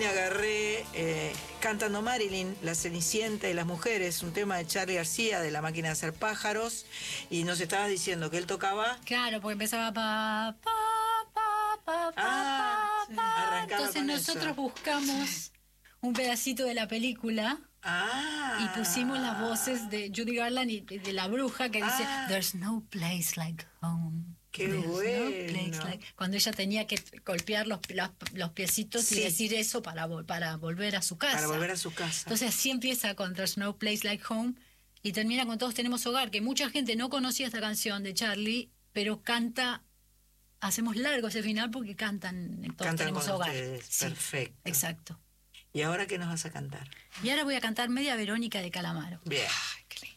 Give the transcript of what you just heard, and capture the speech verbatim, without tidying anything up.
Me agarré eh, cantando Marilyn, La Cenicienta y las mujeres, un tema de Charly García de La Máquina de Hacer Pájaros, y nos estabas diciendo que él tocaba. Claro, porque empezaba pa, pa, pa, pa, Ah, pa, sí, pa. arrancaba Entonces con nosotros eso. buscamos un pedacito de la película Ah. y pusimos las voces de Judy Garland y de la bruja que dice Ah. There's no place like home. Qué There's no bueno. place like... Cuando ella tenía que golpear los, los, los piecitos Sí. y decir eso para, vol- para volver a su casa. Para volver a su casa. Entonces así empieza con There's no place like home y termina con Todos tenemos hogar, que mucha gente no conocía esta canción de Charly, pero canta, hacemos largo ese final porque cantan en Todos Cantan tenemos con hogar. ustedes, Sí, perfecto. exacto. ¿Y ahora qué nos vas a cantar? Y ahora voy a cantar Media Verónica de Calamaro. Bien. Ay, qué lindo.